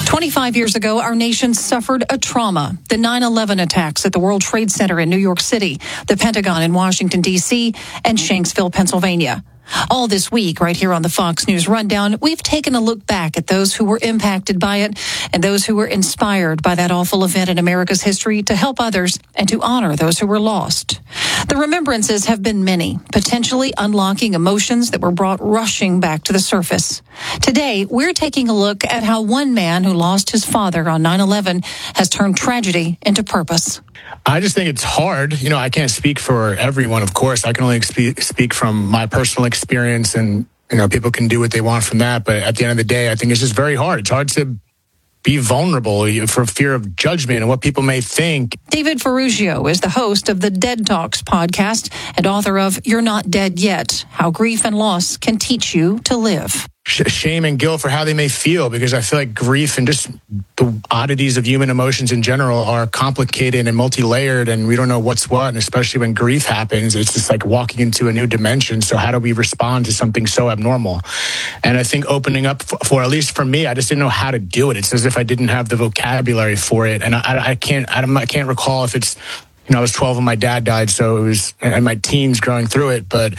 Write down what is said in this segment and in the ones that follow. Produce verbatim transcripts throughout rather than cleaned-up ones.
twenty-five years ago, our nation suffered a trauma. The nine eleven attacks at the World Trade Center in New York City, the Pentagon in Washington, D C, and Shanksville, Pennsylvania. All this week, right here on the Fox News Rundown, we've taken a look back at those who were impacted by it and those who were inspired by that awful event in America's history to help others and to honor those who were lost. The remembrances have been many, potentially unlocking emotions that were brought rushing back to the surface. Today, we're taking a look at how one man who lost his father on nine eleven has turned tragedy into purpose. I just think it's hard. You know, I can't speak for everyone, of course. I can only speak, speak from my personal experience, and, you know, people can do what they want from that. But at the end of the day, I think it's just very hard. It's hard to be vulnerable for fear of judgment and what people may think. David Ferrugio is the host of the Dead Talks podcast and author of You're Not Dead Yet, How Grief and Loss Can Teach You to Live. Shame and guilt for how they may feel, because I feel like grief and just the oddities of human emotions in general are complicated and multi-layered, and we don't know what's what, and especially when grief happens, it's just like walking into a new dimension. So how do we respond to something so abnormal? And I think opening up for, for at least for me, I just didn't know how to do it. It's as if I didn't have the vocabulary for it, and I, I can't I, I can't recall if it's, you know, I was twelve when my dad died, so it was in my teens growing through it. But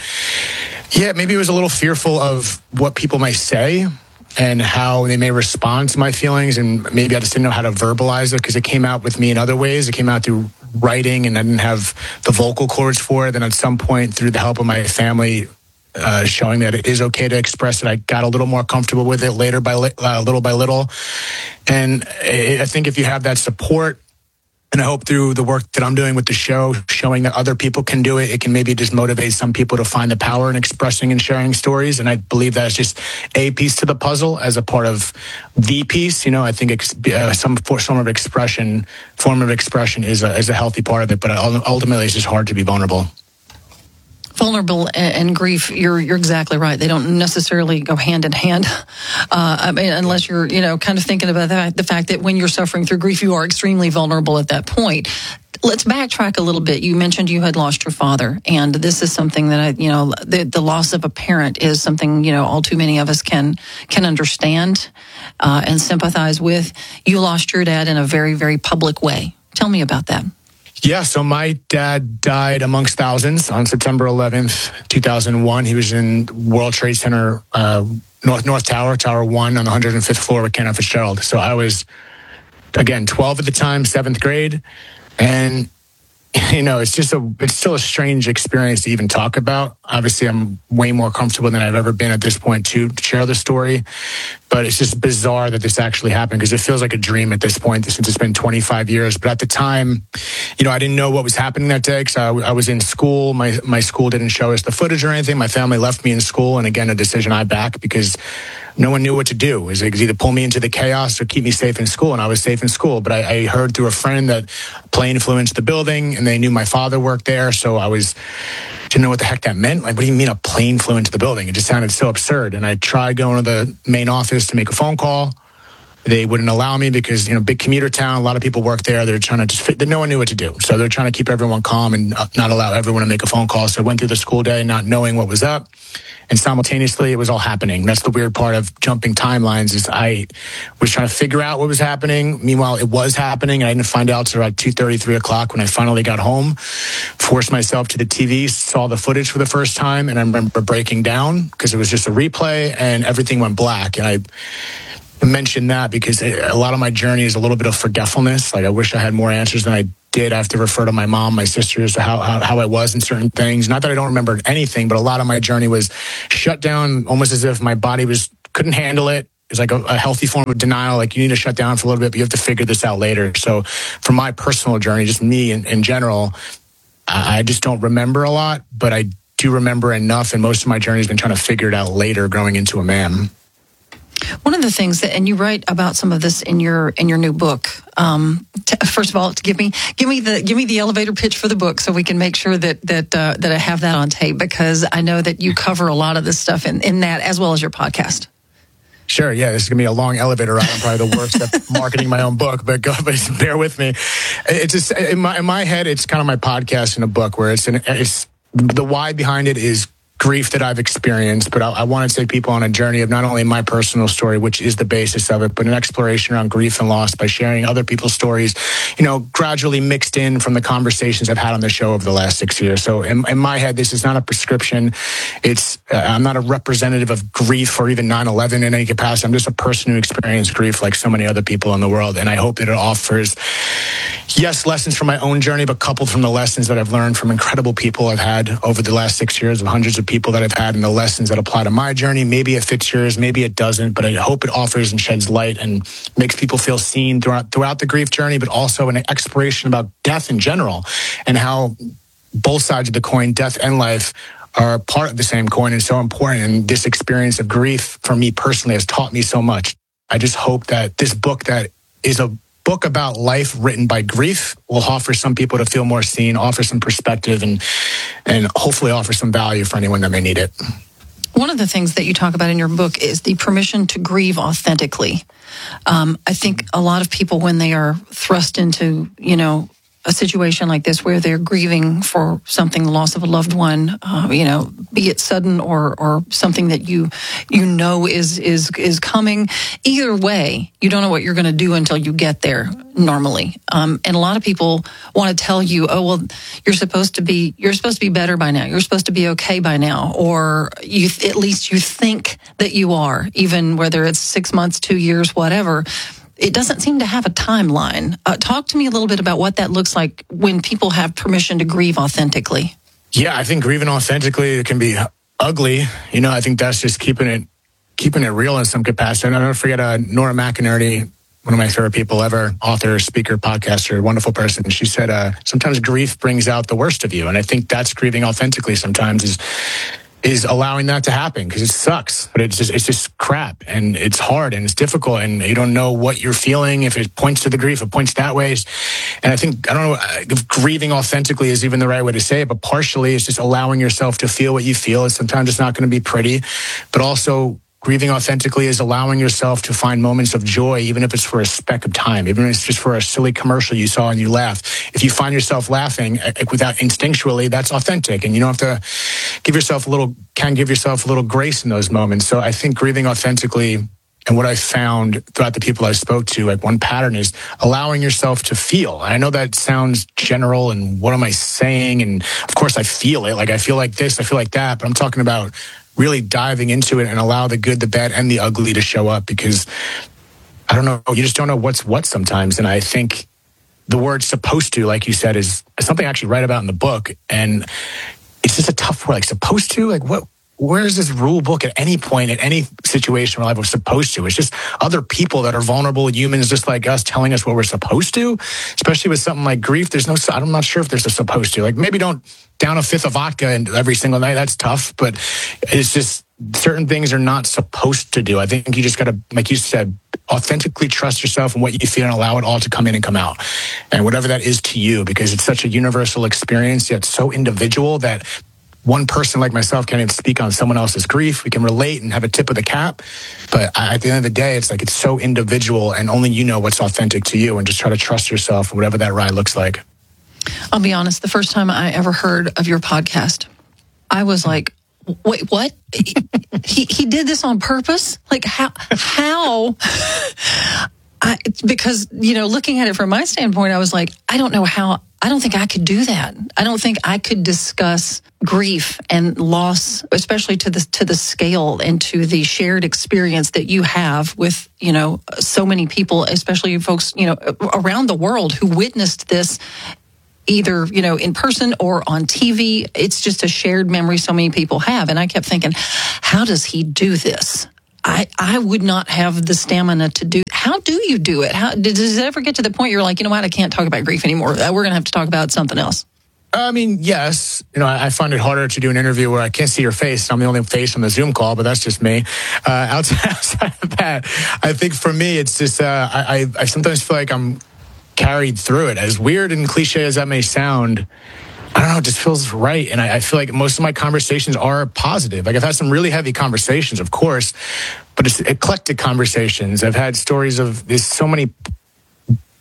yeah, maybe it was a little fearful of what people might say and how they may respond to my feelings. And maybe I just didn't know how to verbalize it, because it came out with me in other ways. It came out through writing, and I didn't have the vocal cords for it. Then at some point, through the help of my family, uh, showing that it is okay to express it, I got a little more comfortable with it later by li- uh, little by little. And I think if you have that support, and I hope through the work that I'm doing with the show, showing that other people can do it, it can maybe just motivate some people to find the power in expressing and sharing stories. And I believe that is just a piece to the puzzle as a part of the piece. You know, I think ex- uh, some form of expression, form of expression is a, is a healthy part of it. But ultimately, it's just hard to be vulnerable. Vulnerable and grief, you're you're exactly right. They don't necessarily go hand in hand. Uh, I mean, unless you're, you know, kind of thinking about the, the fact that when you're suffering through grief, you are extremely vulnerable at that point. Let's backtrack a little bit. You mentioned you had lost your father, and this is something that I, you know, the, the loss of a parent is something, you know, all too many of us can can understand uh, and sympathize with. You lost your dad in a very, very public way. Tell me about that. Yeah, so my dad died amongst thousands on September eleventh, two thousand one. He was in World Trade Center, uh, North North Tower, Tower one on the one hundred fifth floor with Kenneth Fitzgerald. So I was, again, twelve at the time, seventh grade. And, you know, it's just a, it's still a strange experience to even talk about. Obviously, I'm way more comfortable than I've ever been at this point to share the story. But it's just bizarre that this actually happened, because it feels like a dream at this point since it's been twenty-five years. But at the time, you know, I didn't know what was happening that day, because I, I was in school. My my school didn't show us the footage or anything. My family left me in school. And again, a decision I back, because no one knew what to do. It was either pull me into the chaos or keep me safe in school. And I was safe in school. But I, I heard through a friend that a plane flew into the building, and they knew my father worked there. So I was... didn't know what the heck that meant. Like, what do you mean a plane flew into the building? It just sounded so absurd. And I tried going to the main office to make a phone call. They wouldn't allow me because, you know, big commuter town, a lot of people work there. They're trying to just fit, no one knew what to do. So they're trying to keep everyone calm and not allow everyone to make a phone call. So I went through the school day not knowing what was up. And simultaneously, it was all happening. That's the weird part of jumping timelines, is I was trying to figure out what was happening. Meanwhile, it was happening. I didn't find out until like two thirty, three o'clock when I finally got home, forced myself to the T V, saw the footage for the first time. And I remember breaking down because it was just a replay and everything went black. And I mentioned that because a lot of my journey is a little bit of forgetfulness. Like, I wish I had more answers than I did. I have to refer to my mom, my sisters, how, how how I was in certain things. Not that I don't remember anything, but a lot of my journey was shut down, almost as if my body was couldn't handle it. It's like a, a healthy form of denial. Like, you need to shut down for a little bit, but you have to figure this out later. So for my personal journey, just me in, in general, I, I just don't remember a lot, but I do remember enough. And most of my journey has been trying to figure it out later, growing into a man. One of the things that, and you write about some of this in your in your new book. Um, t- first of all, give me give me the give me the elevator pitch for the book, so we can make sure that that uh, that I have that on tape, because I know that you cover a lot of this stuff in, in that, as well as your podcast. Sure, yeah, this is gonna be a long elevator ride. I'm probably the worst at marketing my own book, but go, but bear with me. It's just in my in my head, it's kind of my podcast in a book, where it's an it's the why behind it is grief that I've experienced, but I, I want to take people on a journey of not only my personal story, which is the basis of it, but an exploration around grief and loss by sharing other people's stories, you know, gradually mixed in from the conversations I've had on the show over the last six years. So in, in my head, this is not a prescription. It's uh, I'm not a representative of grief or even nine eleven in any capacity. I'm just a person who experienced grief like so many other people in the world. And I hope that it offers, yes, lessons from my own journey, but coupled from the lessons that I've learned from incredible people I've had over the last six years of hundreds of people that I've had and the lessons that apply to my journey. Maybe it fits yours, maybe it doesn't, but I hope it offers and sheds light and makes people feel seen throughout throughout the grief journey, but also an exploration about death in general and how both sides of the coin, death and life, are part of the same coin and so important. And this experience of grief for me personally has taught me so much. I just hope that this book that is a book about life written by grief will offer some people to feel more seen, offer some perspective, and and hopefully offer some value for anyone that may need it. One of the things that you talk about in your book is the permission to grieve authentically. Um, I think a lot of people, when they are thrust into, you know, a situation like this where they're grieving for something, the loss of a loved one, uh, you know, be it sudden or or something that you you know is is is coming. Either way, you don't know what you're going to do until you get there. Normally, um, and a lot of people want to tell you, "Oh, well, you're supposed to be you're supposed to be better by now. You're supposed to be okay by now, or you at least you think that you are, even whether it's six months, two years, whatever." It doesn't seem to have a timeline. Uh, talk to me a little bit about what that looks like when people have permission to grieve authentically. Yeah, I think grieving authentically, it can be ugly. You know, I think that's just keeping it keeping it real in some capacity. And I'll never forget uh, Nora McInerney, one of my favorite people ever, author, speaker, podcaster, wonderful person. She said, uh, sometimes grief brings out the worst of you. And I think that's grieving authentically sometimes is is allowing that to happen, because it sucks, but it's just it's just crap, and it's hard, and it's difficult, and you don't know what you're feeling. If it points to the grief, it points that way. And I think, I don't know if grieving authentically is even the right way to say it, but partially it's just allowing yourself to feel what you feel. And sometimes it's not going to be pretty, but also grieving authentically is allowing yourself to find moments of joy, even if it's for a speck of time, even if it's just for a silly commercial you saw and you laughed. If you find yourself laughing without instinctually, that's authentic. And you don't have to give yourself a little, can give yourself a little grace in those moments. So I think grieving authentically, and what I found throughout the people I spoke to, like one pattern is allowing yourself to feel. I know that sounds general, and what am I saying? And of course I feel it. Like I feel like this, I feel like that, but I'm talking about really diving into it and allow the good, the bad, and the ugly to show up, because I don't know, you just don't know what's what sometimes. And I think the word supposed to, like you said, is something I actually write about in the book. And it's just a tough word, like supposed to, like what, where is this rule book at any point, at any situation where life was supposed to? It's just other people that are vulnerable humans just like us telling us what we're supposed to, especially with something like grief. There's no, I'm not sure if there's a supposed to. Like maybe don't down a fifth of vodka and every single night. That's tough, but it's just certain things are not supposed to do. I think you just got to, like you said, authentically trust yourself and what you feel and allow it all to come in and come out. And whatever that is to you, because it's such a universal experience, yet so individual that one person like myself can't even speak on someone else's grief. We can relate and have a tip of the cap, but at the end of the day, it's like it's so individual, and only you know what's authentic to you, and just try to trust yourself, whatever that ride looks like. I'll be honest, the first time I ever heard of your podcast, I was like, wait, what? he he did this on purpose? Like how how I, because, you know, looking at it from my standpoint, I was like, I don't know how, I don't think I could do that. I don't think I could discuss grief and loss, especially to the to the scale and to the shared experience that you have with, you know, so many people, especially folks, you know, around the world who witnessed this either, you know, in person or on T V. It's just a shared memory so many people have. And I kept thinking, how does he do this? I, I would not have the stamina to do. How do you do it? How does it ever get to the point you're like, you know what, I can't talk about grief anymore. We're going to have to talk about something else. I mean, yes. You know, I find it harder to do an interview where I can't see your face. I'm the only face on the Zoom call, but that's just me. Uh, outside, outside of that, I think for me, it's just, uh, I, I sometimes feel like I'm carried through it. As weird and cliche as that may sound, I don't know, it just feels right. And I, I feel like most of my conversations are positive. Like I've had some really heavy conversations, of course, but it's eclectic conversations. I've had stories of, there's so many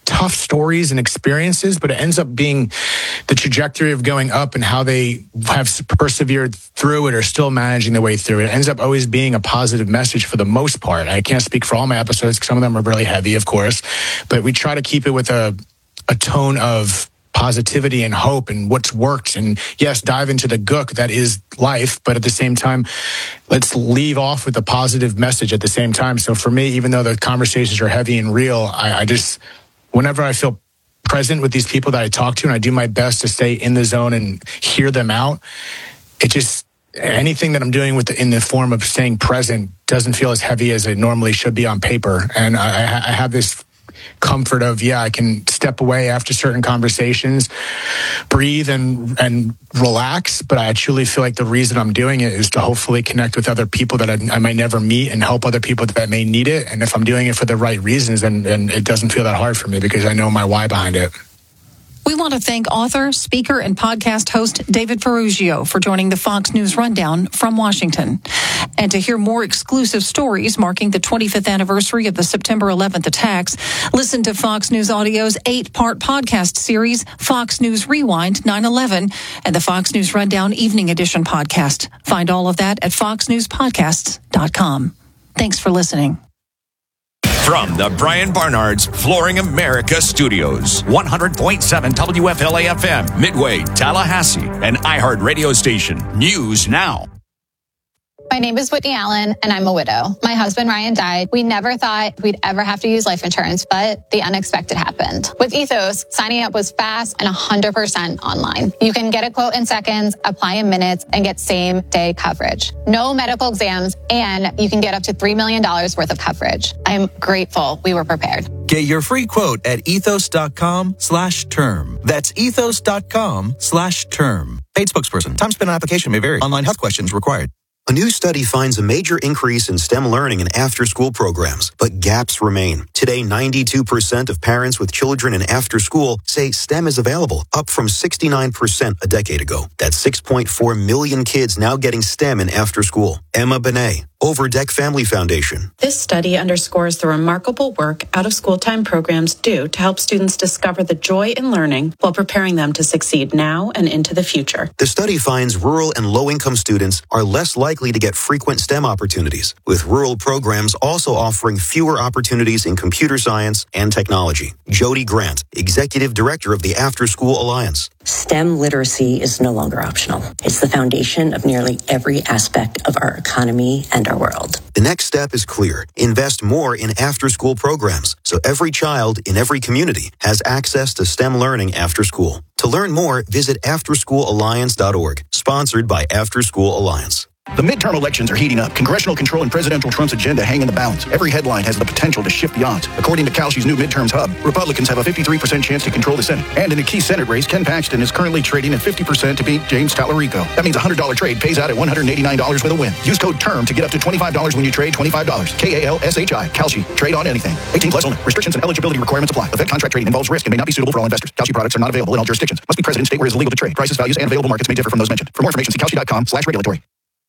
tough stories and experiences, but it ends up being the trajectory of going up and how they have persevered through it or still managing their way through it. It ends up always being a positive message for the most part. I can't speak for all my episodes because some of them are really heavy, of course, but we try to keep it with a, a tone of positivity and hope and what's worked. And yes, dive into the gook that is life, but at the same time, let's leave off with a positive message at the same time. So for me, even though the conversations are heavy and real, I, I just, whenever I feel present with these people that I talk to and I do my best to stay in the zone and hear them out, it just, anything that I'm doing with the, in the form of staying present doesn't feel as heavy as it normally should be on paper. And I, I have this comfort of, yeah, I can step away after certain conversations, breathe and and relax. But I truly feel like the reason I'm doing it is to hopefully connect with other people that I, I might never meet and help other people that may need it. And if I'm doing it for the right reasons, then, then it doesn't feel that hard for me because I know my why behind it. We want to thank author, speaker, and podcast host David Ferrugio for joining the Fox News Rundown from Washington. And to hear more exclusive stories marking the twenty-fifth anniversary of the September eleventh attacks, listen to Fox News Audio's eight-part podcast series, Fox News Rewind nine eleven, and the Fox News Rundown Evening Edition podcast. Find all of that at fox news podcasts dot com. Thanks for listening. From the Brian Barnard's Flooring America Studios, one hundred point seven W F L A F M, Midway, Tallahassee, an iHeart radio station. News now. My name is Whitney Allen, and I'm a widow. My husband, Ryan, died. We never thought we'd ever have to use life insurance, but the unexpected happened. With Ethos, signing up was fast and one hundred percent online. You can get a quote in seconds, apply in minutes, and get same-day coverage. No medical exams, and you can get up to three million dollars worth of coverage. I am grateful we were prepared. Get your free quote at ethos.com slash term. That's ethos.com slash term. Paid spokesperson. Time spent on application may vary. Online health questions required. A new study finds a major increase in STEM learning and after-school programs, but gaps remain. Today, ninety-two percent of parents with children in after-school say STEM is available, up from sixty-nine percent a decade ago. That's six point four million kids now getting STEM in after-school. Emma Benet, Overdeck Family Foundation. This study underscores the remarkable work out-of-school time programs do to help students discover the joy in learning while preparing them to succeed now and into the future. The study finds rural and low-income students are less likely to get frequent STEM opportunities, with rural programs also offering fewer opportunities in computer science and technology. Jody Grant, Executive Director of the After School Alliance. STEM literacy is no longer optional. It's the foundation of nearly every aspect of our economy and our world. The next step is clear. Invest more in after-school programs so every child in every community has access to STEM learning after school. To learn more, visit after school alliance dot org, sponsored by After School Alliance. The midterm elections are heating up. Congressional control and presidential Trump's agenda hang in the balance. Every headline has the potential to shift the odds. According to Kalshi's new midterms hub, Republicans have a fifty-three percent chance to control the Senate. And in a key Senate race, Ken Paxton is currently trading at fifty percent to beat James Tallarico. That means a one hundred dollars trade pays out at one hundred eighty-nine dollars with a win. Use code TERM to get up to twenty-five dollars when you trade twenty-five dollars. K A L S H I. Kalshi. Trade on anything. eighteen plus only. Restrictions and eligibility requirements apply. Event contract trading involves risk and may not be suitable for all investors. Kalshi products are not available in all jurisdictions. Must be present in state where it is illegal to trade. Prices, values, and available markets may differ from those mentioned. For more information, see kalshi.com slash regulatory.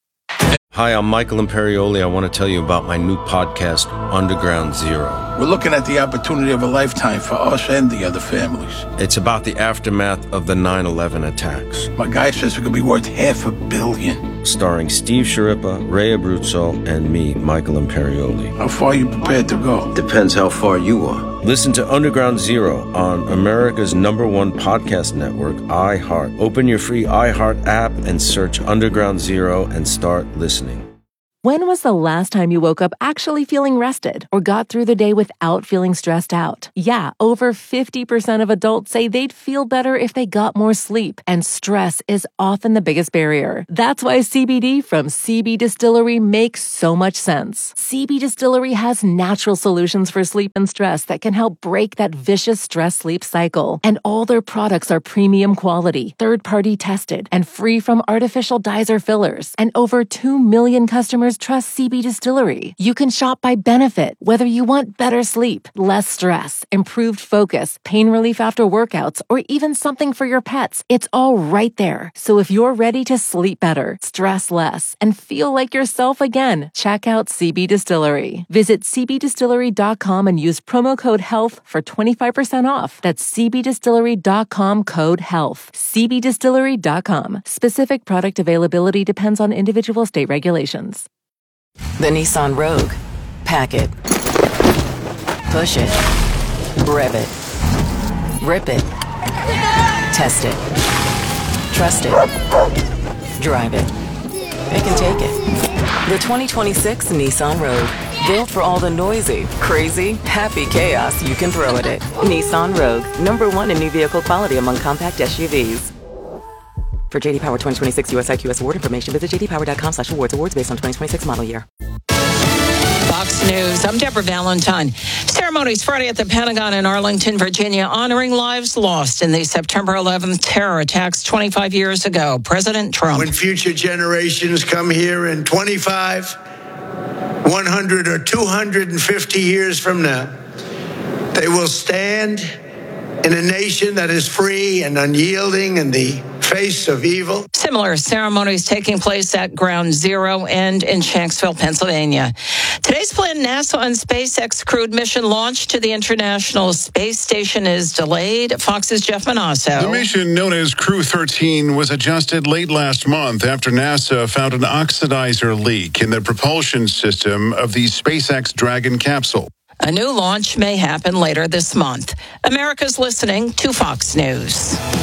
Hi, I'm Michael Imperioli. I want to tell you about my new podcast, Underground Zero. We're looking at the opportunity of a lifetime for us and the other families. It's about the aftermath of the nine eleven attacks. My guy says it could be worth half a billion. Starring Steve Sciarippa, Ray Abruzzo, and me, Michael Imperioli. How far are you prepared to go? Depends how far you are. Listen to Underground Zero on America's number one podcast network, iHeart. Open your free iHeart app and search Underground Zero and start listening. When was the last time you woke up actually feeling rested or got through the day without feeling stressed out? Yeah, over fifty percent of adults say they'd feel better if they got more sleep, and stress is often the biggest barrier. That's why C B D from C B Distillery makes so much sense. C B Distillery has natural solutions for sleep and stress that can help break that vicious stress-sleep cycle. And all their products are premium quality, third-party tested, and free from artificial dyes or fillers. And over two million customers customers trust C B Distillery. You can shop by benefit, whether you want better sleep, less stress, improved focus, pain relief after workouts, or even something for your pets. It's all right there. So if you're ready to sleep better, stress less, and feel like yourself again, check out C B Distillery. Visit c b distillery dot com and use promo code HEALTH for twenty-five percent off. That's c b distillery dot com code HEALTH. c b distillery dot com. Specific product availability depends on individual state regulations. The Nissan Rogue. Pack it. Push it. Rev it. Rip it. Test it. Trust it. Drive it. It can take it. The twenty twenty-six Nissan Rogue. Built for all the noisy, crazy, happy chaos you can throw at it. Nissan Rogue. Number one in new vehicle quality among compact S U Vs. For J D Power twenty twenty-six U S I Q S award information, visit j d power dot com slash awards. Awards based on twenty twenty-six model year. Fox News. I'm Deborah Valentine. Ceremonies Friday at the Pentagon in Arlington, Virginia, honoring lives lost in the September eleventh terror attacks twenty-five years ago. President Trump. When future generations come here in twenty-five, one hundred, or two hundred fifty years from now, they will stand in a nation that is free and unyielding in the face of evil. Similar ceremonies taking place at Ground Zero and in Shanksville, Pennsylvania. Today's planned NASA and SpaceX crewed mission launch to the International Space Station is delayed. Fox's Jeff Manasso. The mission, known as Crew thirteen, was adjusted late last month after NASA found an oxidizer leak in the propulsion system of the SpaceX Dragon capsule. A new launch may happen later this month. America's listening to Fox News.